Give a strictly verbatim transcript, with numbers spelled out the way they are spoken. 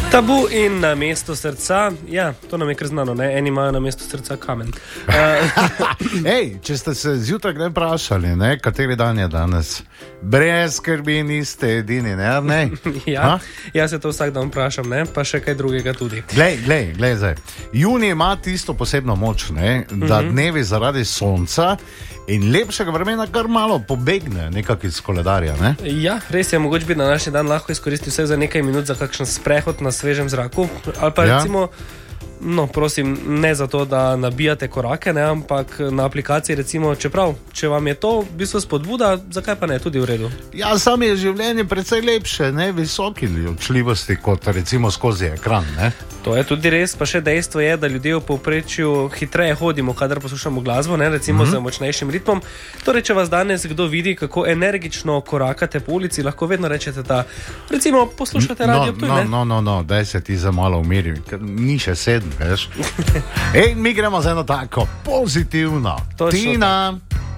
Tabu in na mesto srca, ja, to nam je kar znano, ne? Eni imajo na mesto srca kamen. Uh, Ej, če ste se zjutraj ne vprašali, ne, kateri dan je danes, brez skrbi niste edini, ne? ne? ja, jaz se to vsak dan vprašam, ne? Pa še kaj drugega tudi. Glej, glej, glej zdaj. Junij ima tisto posebno moč, ne? Da Mhm. dnevi zaradi sonca in lepšega vremena kar malo pobegne nekako iz koledarja, ne? Ja, res je, mogoče bi na naši dan lahko izkoristil vse za nekaj minut za kakšen sprehod na svežem zraku. Ali pa Ja. recimo, no, prosim, ne zato, da nabijate korake, ne, ampak na aplikaciji recimo, čeprav, če vam je to v bistvu spodbuda, zakaj pa ne, tudi v redu. Ja, sam je življenje precej lepše, ne, visoki učljivosti kot recimo skozi ekran, ne? To je tudi res, pa še dejstvo je, da ljudje v povprečju hitreje hodimo, kadar poslušamo glasbo, ne, recimo mm-hmm. z močnejšim ritmom. Torej, če vas danes kdo vidi, kako energično korakate po ulici, lahko vedno rečete, da recimo poslušate radio Ptuj, no, ne? no, no, no, daj se ti za malo umiri, ker ni še sedem, veš. Ej, mi gremo za eno tako pozitivno. Točno Tina.